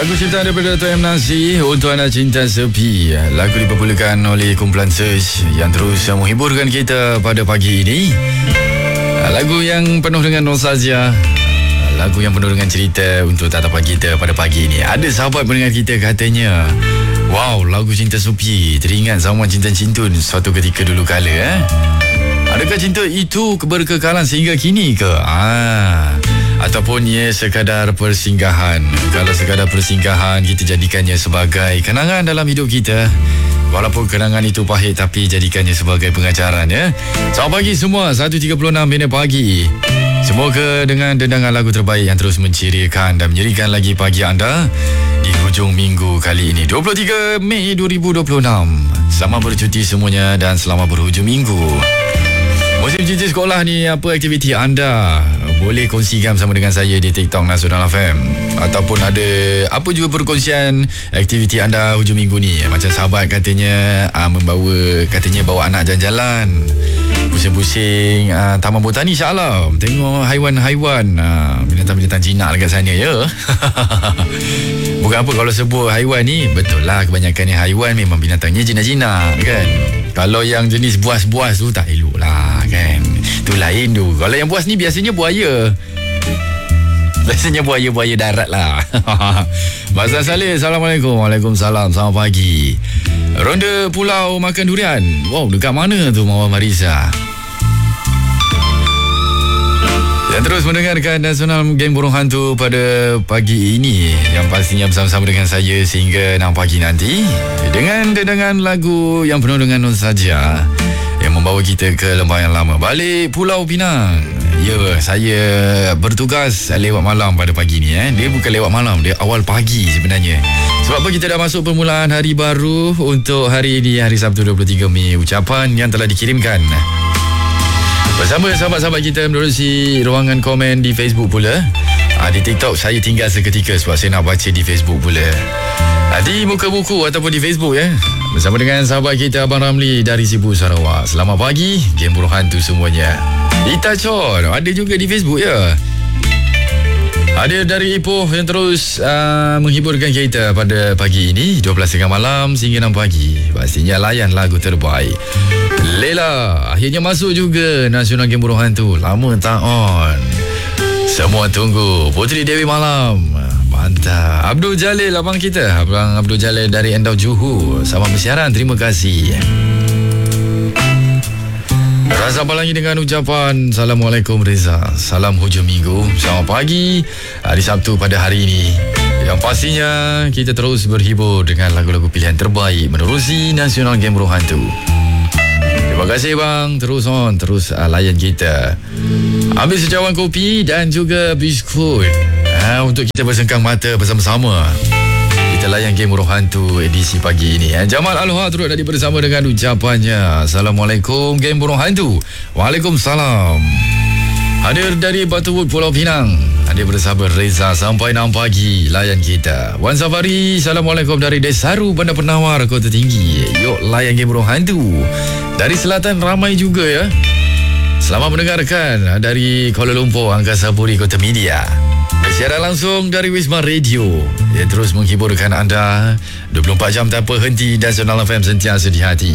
Lagu ciptaan daripada Dato' M. Nasir untuk anda cinta sepi. Lagu dipopularkan oleh kumpulan Search yang terus menghiburkan kita pada pagi ini. Lagu yang penuh dengan nostalgia, lagu yang penuh dengan cerita untuk tatapan kita pada pagi ini. Ada sahabat pendengar kita katanya, wow, lagu cinta sepi teringat zaman cinta cintun suatu ketika dulu kala. Adakah cinta itu berkekalan sehingga kini ke? Ataupun ia sekadar persinggahan. Kalau sekadar persinggahan, kita jadikannya sebagai kenangan dalam hidup kita. Walaupun kenangan itu pahit, tapi jadikannya sebagai pengajaran, ya. Selamat pagi semua, 1.36 minit pagi. Semoga dengan dendangan lagu terbaik yang terus mencirikan dan menyerikan lagi pagi anda di hujung minggu kali ini, 23 Mei 2026. Selamat bercuti semuanya dan selamat berhujung minggu. Musim cuti sekolah ni, apa aktiviti anda? Boleh kongsikan bersama dengan saya di TikTok Nasional FM. Ataupun ada apa juga perkongsian aktiviti anda hujung minggu ni. Macam sahabat katanya katanya bawa anak jalan-jalan, pusing-pusing Taman Botani Shah Alam, tengok haiwan-haiwan, binatang-binatang jinak dekat sana, ya. Bukan apa kalau sebut haiwan ni, betul lah kebanyakan ni haiwan memang binatangnya jinak-jinak, kan. Kalau yang jenis buas-buas tu tak elok lah, kan. Tu lain tu. Kalau yang buas ni biasanya buaya. Biasanya buaya-buaya darat lah. Mazhar Saleh, Assalamualaikum. Waalaikumsalam, selamat pagi. Ronda pulau makan durian. Wow, dekat mana tu Mawar Marisa? Dan terus mendengarkan Nasional Game Burung Hantu pada pagi ini, yang pastinya bersama-sama dengan saya sehingga 6 pagi nanti, dengan dendangan lagu yang penuh dengan nostalgia yang membawa kita ke lembah yang lama, balik Pulau Pinang. Ya, saya bertugas lewat malam pada pagi ni. Dia bukan lewat malam, dia awal pagi sebenarnya. Sebab apa, kita dah masuk permulaan hari baru untuk hari ini, hari Sabtu 23 Mei. Ucapan yang telah dikirimkan bersama sahabat-sahabat kita menerusi ruangan komen di Facebook pula. Di TikTok saya tinggal seketika sebab saya nak baca di Facebook pula. Di muka buku ataupun di Facebook, ya. Bersama dengan sahabat kita Abang Ramli dari Sibu Sarawak. Selamat pagi, Game Burung Hantu semuanya. Ita Chon ada juga di Facebook, ya. Ada dari Ipoh yang terus menghiburkan kita pada pagi ini, 12.30 malam sehingga 6 pagi. Pastinya layan lagu terbaik. Lela akhirnya masuk juga Nasional Game Burung Hantu. Lama tak on. Semua tunggu Puteri Dewi Malam. Mantap. Abdul Jalil abang kita, Abang Abdul Jalil dari Endau Johor. Selamat bersiaran, terima kasih. Rasa Palangi dengan ucapan Assalamualaikum Reza. Salam hujung minggu. Selamat pagi hari Sabtu pada hari ini, yang pastinya kita terus berhibur dengan lagu-lagu pilihan terbaik menerusi Nasional Game Burung Hantu. Terima kasih bang. Terus on, terus layan kita. Ambil secawan kopi dan juga biskut untuk kita bersengkang mata bersama-sama. Kita layan Game Burung Hantu edisi pagi ini. Jamal Aloha turut tadi bersama dengan ucapannya Assalamualaikum Game Burung Hantu. Waalaikumsalam. Hadir dari Batu Wood Pulau Pinang, hadir bersama Reza sampai 6 pagi. Layan kita. Wan Safari, Assalamualaikum dari Desaru, Bandar Penawar, Kota Tinggi. Yuk layan Game Burung Hantu. Dari selatan ramai juga, ya. Selamat mendengarkan dari Kuala Lumpur, Angkasa Puri, Kota Media. Bersiaran langsung dari Wisma Radio yang terus menghiburkan anda 24 jam tanpa henti. Nasional FM sentiasa di hati.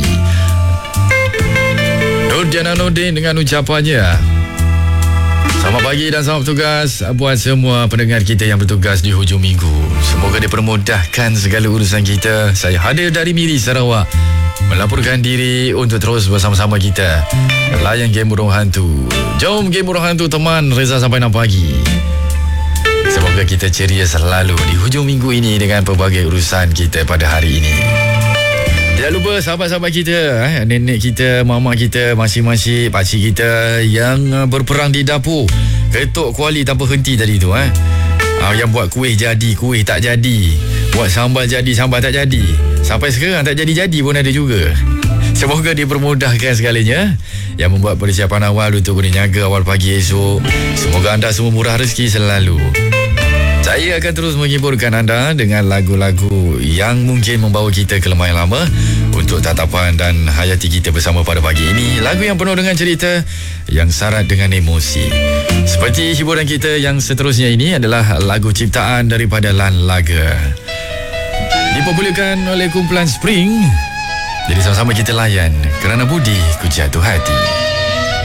Nur Diana Nordin dengan ucapannya selamat pagi dan selamat bertugas buat semua pendengar kita yang bertugas di hujung minggu. Semoga dipermudahkan segala urusan kita. Saya hadir dari Miri, Sarawak, melaporkan diri untuk terus bersama-sama kita layan Game Burung Hantu. Jom Game Burung Hantu teman Reza sampai 6 pagi. Semoga kita ceria selalu di hujung minggu ini dengan pelbagai urusan kita pada hari ini. Tidak lupa sahabat-sahabat kita, nenek kita, mama kita, makcik-makcik, pakcik kita yang berperang di dapur, ketuk kuali tanpa henti tadi tu. Yang buat kuih jadi, kuih tak jadi. Buat sambal jadi, sambal tak jadi. Sampai sekarang tak jadi-jadi pun ada juga. Semoga dipermudahkan segalanya. Yang membuat persiapan awal untuk berniaga awal pagi esok. Semoga anda semua murah rezeki selalu. Saya akan terus menghiburkan anda dengan lagu-lagu yang mungkin membawa kita ke lembah yang lama untuk tatapan dan hayati kita bersama pada pagi ini. Lagu yang penuh dengan cerita, yang syarat dengan emosi. Seperti hiburan kita yang seterusnya ini adalah lagu ciptaan daripada Lan Laga, dipopularkan oleh kumpulan Spring. Jadi sama-sama kita layan Kerana Budi Ku Jatuh Hati.